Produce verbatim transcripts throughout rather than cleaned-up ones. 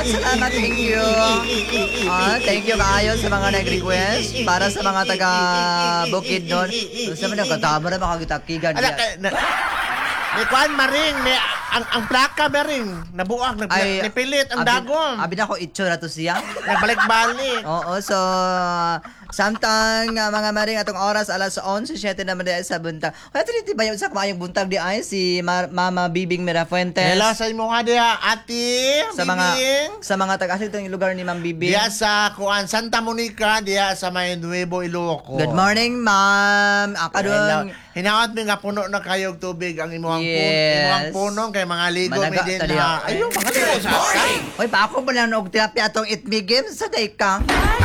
Salamat, salamat. Thank you. Ah, thank you kaayo sa mga nag-request para sa mga taga Bukid doon. Sa mga katama na makagitakigan. Ala, kay- na, may kuan maring, may, ang, ang plaka maring, nabuak, nag, Ay, nipilit ang abi- dagom. Abi na ko itsura to siya. Nagbalik-balik. Oo, so samtang uh, mga maring atong oras alas eleven seven naman di ay sa buntag. Kaya tiniti ba yung sa kamayong buntag di ay si Ma- Mama Bibing Mirafuentes. Hello sa imo nga diha, ate, Sa mga Bibing. sa mga taga itong lugar ni Ma'am Bibing. Diya sa kuan Santa Monica, diya sa may Nuevo Ilocos. Good morning, ma'am. Aka Hello. doon. Hinaot mi nga puno na kayog tubig ang imuhang Yes. puno, imuhang puno kay mga ligo mi Managa din tali na. ako. Ayun, mga ligo sa asa. Hoy, pa ako ba na og tilapia atong Eat Me Games sa day ka?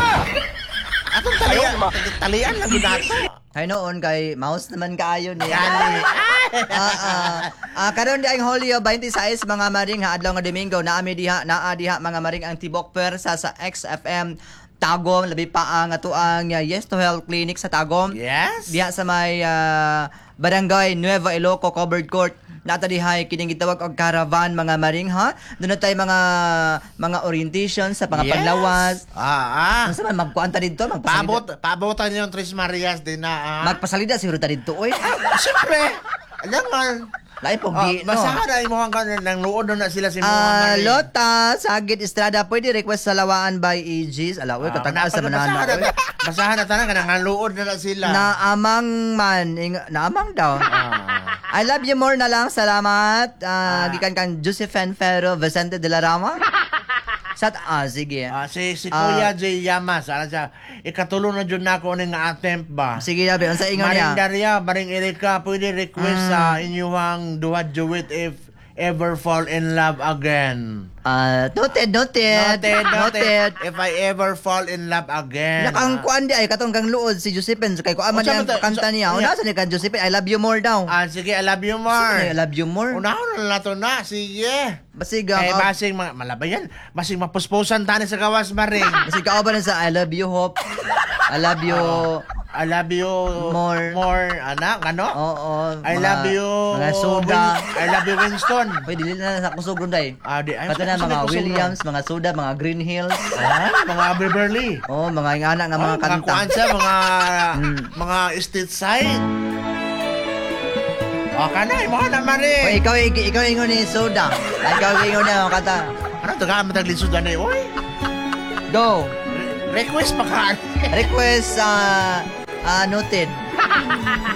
Atong talian, talian lang gud nato. Hay noon kay mouse naman kaayo ni. Gani. Ah, ah, ah, karon di ang Hulyo twenty-six mga maring ha adlaw nga Domingo naami diha naa diha mga maring ang tibok pwersa sa X F M Tagum labi pa ang ato ang uh, Yes to Health Clinic sa Tagum. Yes. Diha sa may ah, Barangay Nueva Iloco Covered Court. Nata dihay kining gitawag og caravan mga maring ha. Doon na tayo mga mga orientation sa mga Yes. paglawas. Ah, ah. Ano sa man magkuanta dito magpasalida. Paabot, paabotan yung Tres Marias din na. Ah. Magpasalida siguro ta dito oy. Siyempre. Alam nga. Lai Oh, pogi no. basahan na imuhang kanon nang luod na sila si Ah, Muhammad. Lota, Sagit Estrada, pwede request sa lawaan by Aegis. Ala, uy, katag sa manana. Basahan uy. na, basahan na tanan kanang nang luod na lang sila. Naamang man, ing, naamang daw. Ah. I love you more na lang, salamat. Ah, Ah. gikan kang Josephine Ferro, Vicente de la Rama. Sat, ah, sige. Ah, si si Ah. Kuya J Yamas, ala siya, ikatulong na jud nako ning nga attempt ba. Sige, labi, unsa ingon Maring niya? Daria, Maring Erika, pwede request Mm. sa inyong duha duet if ever fall in love again. Ah, noted, noted. Noted, noted. If I ever fall in love again. Yak ang kuan di ay katong kang luod si Josephine kay ko aman Oh, niya ang sa- kanta sa- niya. yeah. Una sa ni kan Josephine, I love you more daw. Ah, sige, I love you Sige, more. I love you more. Unahon na nato na, sige. Basig Kay ka. basing ma- malabayan, basing mapuspusan tani sa gawas maring. Basig ka ba na sa I love you Hope. I love you. I love you More. more anak, ano? Oo. I mga- love you. Mga soda. Win- I love you Winston. Hoy, dili na sa kusog ron day. Ah, di ay. Pati na mga Williams, mga soda, mga Green Hills. Ah, mga Beverly. Oh, mga ingana nga mga Ah, kanta. kuan siya, mga Mm. mga state side. O kanay mo na Hoy, mari. ikaw ikaw ingon ni soda. Ikaw ingon na mga kanta. Ano to ka matag lisod ani oy? Go. Re- Request pa ka. Request uh, uh, noted.